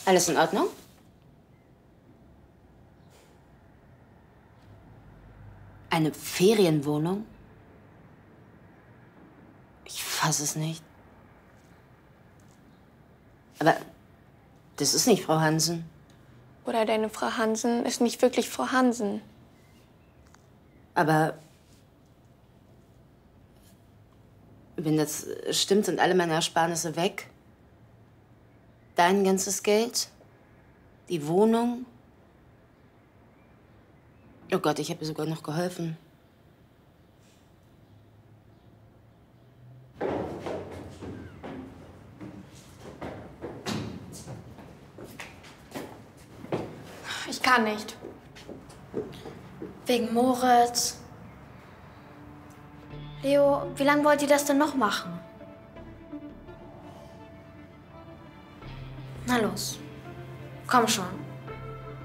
Alles in Ordnung? Eine Ferienwohnung? Ich fasse es nicht. Aber das ist nicht Frau Hansen. Oder deine Frau Hansen ist nicht wirklich Frau Hansen. Aber wenn das stimmt, sind alle meine Ersparnisse weg. Dein ganzes Geld, die Wohnung. Oh Gott, ich habe ihr sogar noch geholfen. Ich kann nicht. Wegen Moritz. Leo, wie lange wollt ihr das denn noch machen? Na los, komm schon.